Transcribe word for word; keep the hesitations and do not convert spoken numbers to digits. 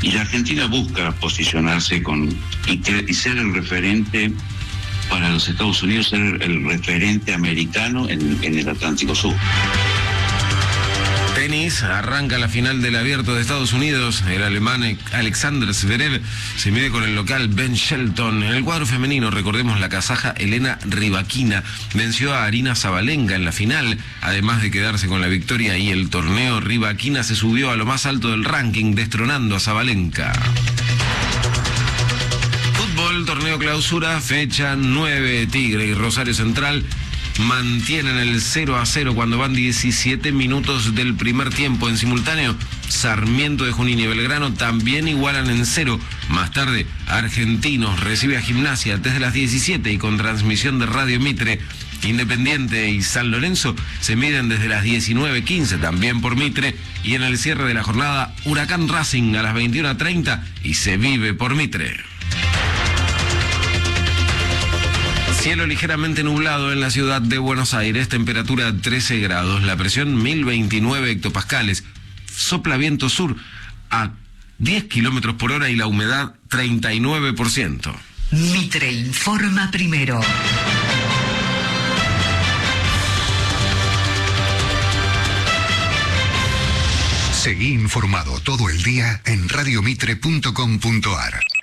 Y la Argentina busca posicionarse con y, que, y ser el referente para los Estados Unidos, ser el referente americano en, en el Atlántico Sur. Tenis, arranca la final del Abierto de Estados Unidos. El alemán Alexander Zverev se mide con el local Ben Shelton. En el cuadro femenino, recordemos, la kazaja Elena Rybakina venció a Aryna Sabalenka en la final. Además de quedarse con la victoria y el torneo, Rybakina se subió a lo más alto del ranking, destronando a Sabalenka. Fútbol, torneo clausura, fecha nueve. Tigre y Rosario Central mantienen el cero a cero cuando van diecisiete minutos del primer tiempo. En simultáneo, Sarmiento de Junín y Belgrano también igualan en cero. Más tarde, Argentinos recibe a Gimnasia desde las diecisiete y con transmisión de Radio Mitre. Independiente y San Lorenzo se miden desde las diecinueve quince también por Mitre. Y en el cierre de la jornada, Huracán Racing a las veintiuna treinta y se vive por Mitre. Cielo ligeramente nublado en la ciudad de Buenos Aires, temperatura trece grados, la presión mil veintinueve hectopascales, sopla viento sur a diez kilómetros por hora y la humedad treinta y nueve por ciento. Mitre informa primero. Seguí informado todo el día en radiomitre punto com punto ar.